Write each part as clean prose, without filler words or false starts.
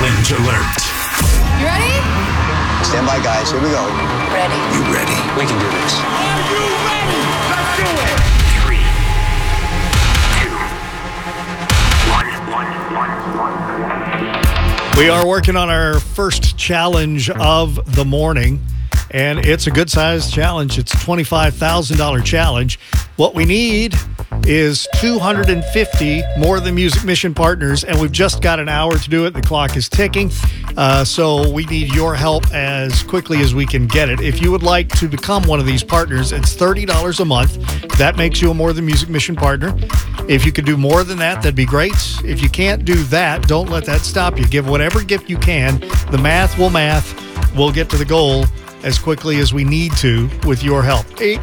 Challenge alert. You ready? Stand by, guys. Here we go. Ready. You ready? We can do this. Are you ready? Let's do it. 3, 2, 1. We are working on our first challenge of the morning, and it's a good-sized challenge. It's a $25,000 challenge. What we need is 250 More Than Music Mission partners, and we've just got an hour to do it. The clock is ticking, so we need your help as quickly as we can get it. If you would like to become one of these partners, it's $30 a month. That makes you a More Than Music Mission partner. If you could do more than that, that'd be great. If you can't do that, don't let that stop you. Give whatever gift you can. The math will math. We'll get to the goal as quickly as we need to with your help.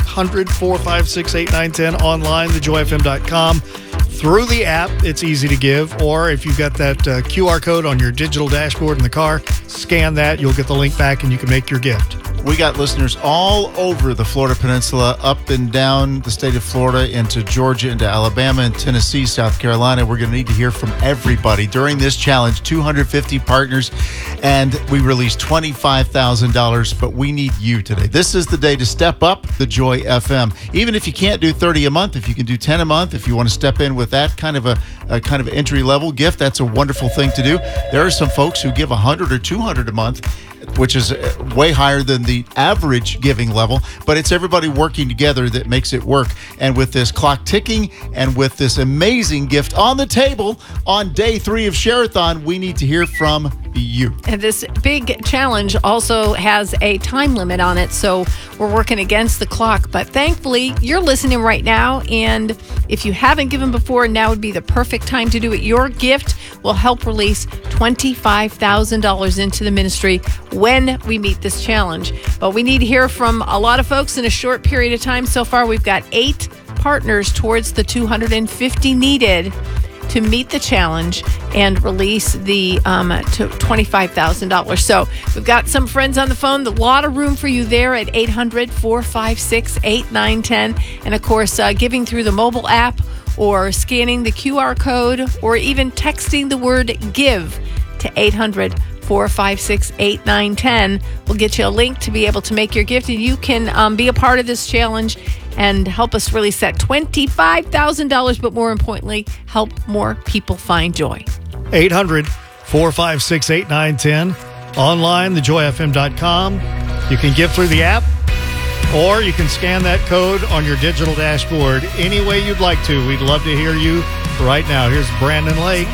800-456-8910 online, thejoyfm.com. Through the app, it's easy to give. Or if you've got that QR code on your digital dashboard in the car, scan that. You'll get the link back and you can make your gift. We got listeners all over the Florida Peninsula, up and down the state of Florida, into Georgia, into Alabama, and Tennessee, South Carolina. We're going to need to hear from everybody during this challenge. 250 partners, and we released $25,000, but we need you today. This is the day to step up the Joy FM. Even if you can't do 30 a month, if you can do 10 a month, if you want to step in with that kind of a kind of entry-level gift, that's a wonderful thing to do. There are some folks who give 100 or 200 a month, which is way higher than the average giving level, but it's everybody working together that makes it work. And with this clock ticking and with this amazing gift on the table on day 3 of Share-a-thon, we need to hear from you. And this big challenge also has a time limit on it, so we're working against the clock. But thankfully, you're listening right now, and if you haven't given before, now would be the perfect time to do it. Your gift will help release $25,000 into the ministry when we meet this challenge. But we need to hear from a lot of folks in a short period of time. So far, we've got 8 partners towards the 250 needed to meet the challenge and release the to $25,000. So we've got some friends on the phone. A lot of room for you there at 800-456-8910. And of course, giving through the mobile app or scanning the QR code or even texting the word GIVE to 800-456-8910 will get you a link to be able to make your gift, and you can be a part of this challenge and help us release that $25,000, but more importantly, help more people find joy. 800-456-8910. Online, thejoyfm.com. You can give through the app, or you can scan that code on your digital dashboard any way you'd like to. We'd love to hear you right now. Here's Brandon Lake.